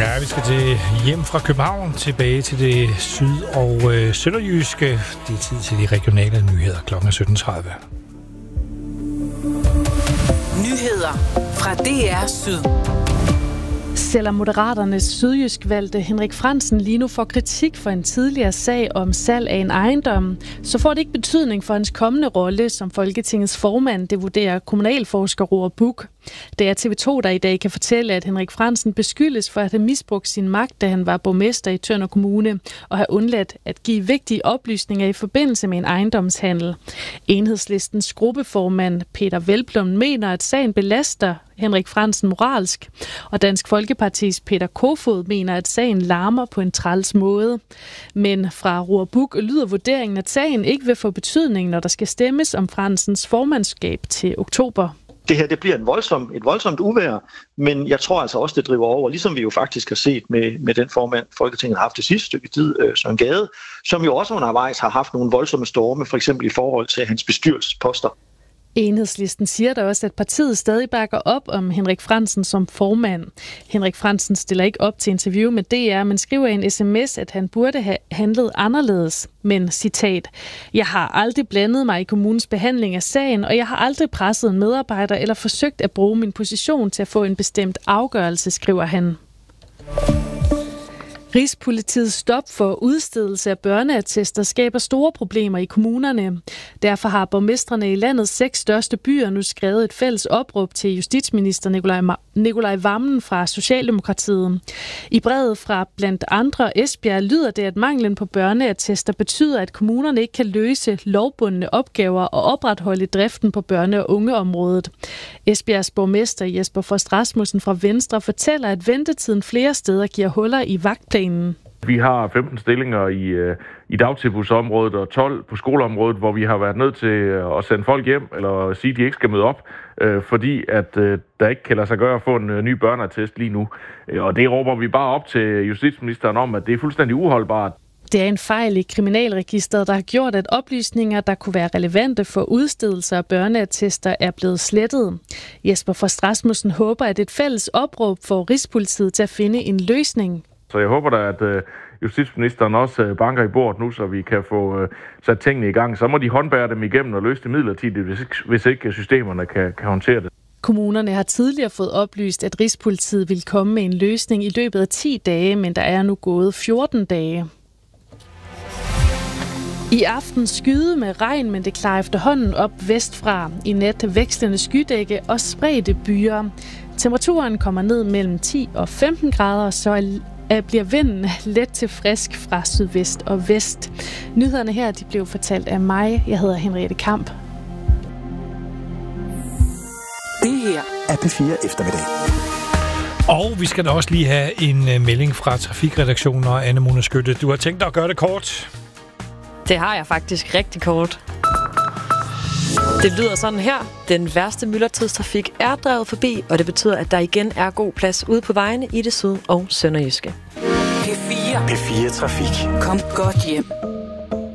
Ja, vi skal til hjem fra København, tilbage til det syd- og sønderjyske. Det er tid til de regionale nyheder kl. 17.30. Nyheder fra DR Syd. Selvom Moderaternes sydjysk valgte Henrik Frandsen lige nu får kritik for en tidligere sag om salg af en ejendom, så får det ikke betydning for hans kommende rolle som Folketingets formand, det vurderer kommunalforsker Roar Buch. Det er TV2, der i dag kan fortælle, at Henrik Frandsen beskyldes for at have misbrugt sin magt, da han var borgmester i Tønder Kommune, og have undladt at give vigtige oplysninger i forbindelse med en ejendomshandel. Enhedslistens gruppeformand Peter Hvelplund mener, at sagen belaster Henrik Frandsen moralsk, og Dansk Folkepartis Peter Kofod mener, at sagen larmer på en træls måde. Men fra Roar Buch lyder vurderingen, at sagen ikke vil få betydning, når der skal stemmes om Frandsens formandskab til oktober. Det her det bliver et voldsomt uvejr, men jeg tror altså også, det driver over, ligesom vi jo faktisk har set med den formand, Folketinget har haft det sidste stykke tid, Søren Gade, som jo også undervejs har haft nogle voldsomme storme, for eksempel i forhold til hans bestyrelsesposter. Enhedslisten siger da også, at partiet stadig bakker op om Henrik Frandsen som formand. Henrik Frandsen stiller ikke op til interview med DR, men skriver i en sms, at han burde have handlet anderledes. Men, citat, jeg har aldrig blandet mig i kommunens behandling af sagen, og jeg har aldrig presset en medarbejder eller forsøgt at bruge min position til at få en bestemt afgørelse, skriver han. Rigspolitiets stop for udstedelse af børneattester skaber store problemer i kommunerne. Derfor har borgmestrene i landets 6 største byer nu skrevet et fælles opråb til justitsminister Nicolai Wammen fra Socialdemokratiet. I brevet fra blandt andre Esbjerg lyder det, at manglen på børneattester betyder, at kommunerne ikke kan løse lovbundne opgaver og opretholde driften på børne- og ungeområdet. Esbjergs borgmester Jesper Frost Rasmussen fra Venstre fortæller, at ventetiden flere steder giver huller i vagtplanen. Vi har 15 stillinger i dagtilbudsområdet og 12 på skoleområdet, hvor vi har været nødt til at sende folk hjem eller sige, at de ikke skal møde op, fordi at der ikke kan lade sig gøre at få en ny børneattest lige nu. Og det råber vi bare op til justitsministeren om, at det er fuldstændig uholdbart. Det er en fejl i kriminalregisteret, der har gjort, at oplysninger, der kunne være relevante for udstedelse af børneattester, er blevet slettet. Jesper Frost Rasmussen håber, at et fælles opråb får Rigspolitiet til at finde en løsning. Så jeg håber da, at justitsministeren også banker i bordet nu, så vi kan få sat tingene i gang. Så må de håndbære dem igennem og løse det midlertidigt, hvis ikke systemerne kan håndtere det. Kommunerne har tidligere fået oplyst, at Rigspolitiet vil komme med en løsning i løbet af 10 dage, men der er nu gået 14 dage. I aften skyde med regn, men det klarer efterhånden op vestfra. I nat vekslende skydække og spredte byer. Temperaturen kommer ned mellem 10 og 15 grader, så bliver vinden let til frisk fra sydvest og vest. Nyhederne her de blev fortalt af mig. Jeg hedder Henriette Kamp. Det her er P4 Eftermiddag. Og vi skal da også lige have en melding fra Trafikredaktionen og Anne Mona Skytte. Du har tænkt dig at gøre det kort? Det har jeg faktisk rigtig kort. Det lyder sådan her. Den værste myldretidstrafik er drevet forbi, og det betyder, at der igen er god plads ude på vejene i det syd- og sønderjyske. P4. P4 Trafik. Kom godt hjem.